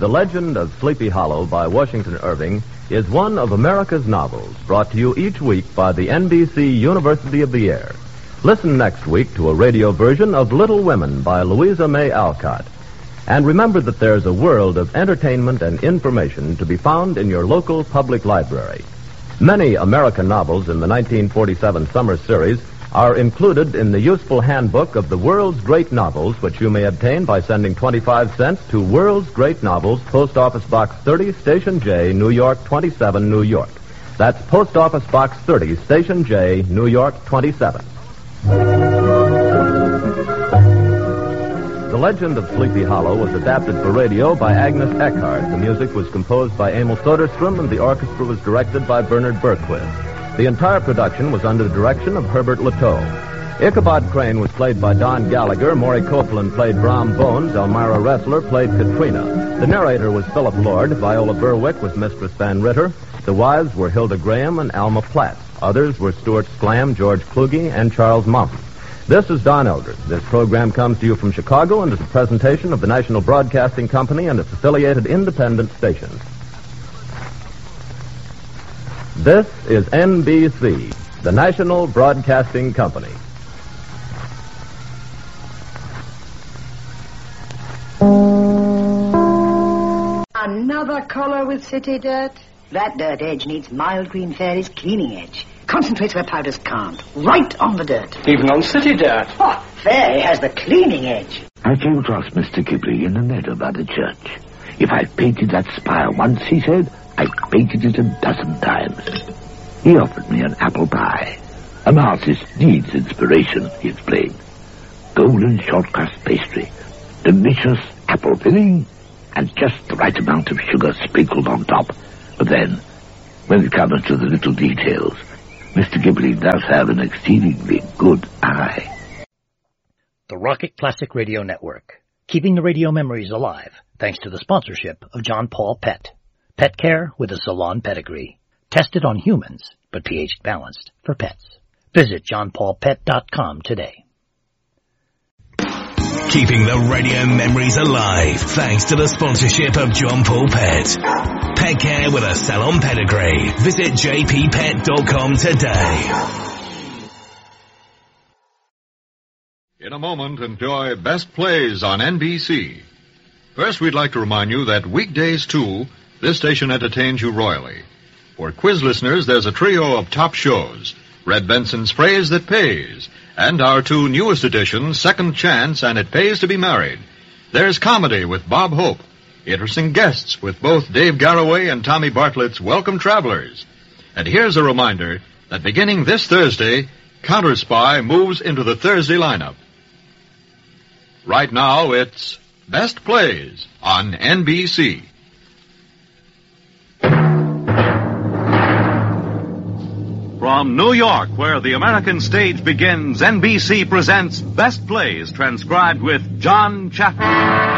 The Legend of Sleepy Hollow by Washington Irving is one of America's novels, brought to you each week by the NBC University of the Air. Listen next week to a radio version of Little Women by Louisa May Alcott. And remember that there's a world of entertainment and information to be found in your local public library. Many American novels in the 1947 summer series are included in the useful handbook of the World's Great Novels, which you may obtain by sending 25 cents to World's Great Novels, Post Office Box 30, Station J, New York 27, New York. That's Post Office Box 30, Station J, New York 27. The Legend of Sleepy Hollow was adapted for radio by Agnes Eckhart. The music was composed by Emil Soderstrom, and the orchestra was directed by Bernard Berquist. The entire production was under the direction of Herbert Latoe. Ichabod Crane was played by Don Gallagher. Maury Copeland played Brom Bones. Elmira Ressler played Katrina. The narrator was Philip Lord. Viola Berwick was Mistress Van Ritter. The wives were Hilda Graham and Alma Platt. Others were Stuart Sklam, George Kluge, and Charles Mumford. This is Don Eldred. This program comes to you from Chicago and is a presentation of the National Broadcasting Company and its affiliated independent stations. This is NBC, the National Broadcasting Company. Another collar with city dirt? That dirt edge needs Mild Green Fairy's cleaning edge. Concentrates where powders can't. Right on the dirt. Even on city dirt. Oh, Fairy has the cleaning edge. I came across Mr. Ghibli in the meadow by the church. If I painted that spire once, he said, I painted it 12 times. He offered me an apple pie. An artist needs inspiration, he explained. Golden short crust pastry, delicious apple filling, and just the right amount of sugar sprinkled on top. But then, when it comes to the little details, Mr. Ghibli does have an exceedingly good eye. The Rocket Classic Radio Network, keeping the radio memories alive, thanks to the sponsorship of John Paul Pet. Pet care with a salon pedigree. Tested on humans, but pH balanced for pets. Visit johnpaulpet.com today. Keeping the radio memories alive, thanks to the sponsorship of John Paul Pet. Pet care with a salon pedigree. Visit jppet.com today. In a moment, enjoy Best Plays on NBC. First, we'd like to remind you that weekdays, too, this station entertains you royally. For quiz listeners, there's a trio of top shows. Red Benson's Phrase That Pays, and our two newest editions, Second Chance and It Pays to Be Married. There's comedy with Bob Hope, interesting guests with both Dave Garroway and Tommy Bartlett's Welcome Travelers. And here's a reminder that beginning this Thursday, Counter Spy moves into the Thursday lineup. Right now, it's Best Plays on NBC. From New York, where the American stage begins, NBC presents Best Plays, transcribed with John Chapman.